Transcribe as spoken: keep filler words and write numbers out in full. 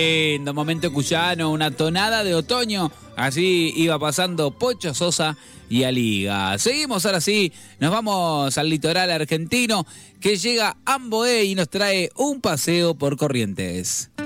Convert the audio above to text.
Lindo momento cuyano, una tonada de otoño. Así iba pasando Pocho Sosa y Aliga. Seguimos ahora sí, nos vamos al litoral argentino que llega Amboé y nos trae un paseo por Corrientes.